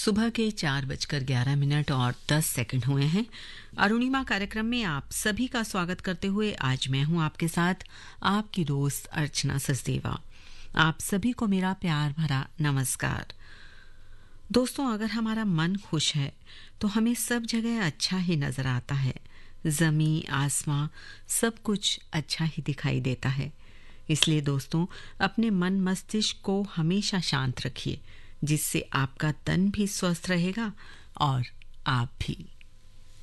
सुबह के 4:11 और 10 सेकंड हुए हैं। अरुणिमा कार्यक्रम में आप सभी का स्वागत करते हुए आज मैं हूं आपके साथ आपकी दोस्त अर्चना सचदेवा। आप सभी को मेरा प्यार भरा नमस्कार। दोस्तों, अगर हमारा मन खुश है तो हमें सब जगह अच्छा ही नजर आता है। जमीन आसमां सब कुछ अच्छा ही दिखाई देता है। इसलिए दोस्तों, अपने मन मस्तिष्क को हमेशा शांत रखिए, जिससे आपका तन भी स्वस्थ रहेगा और आप भी।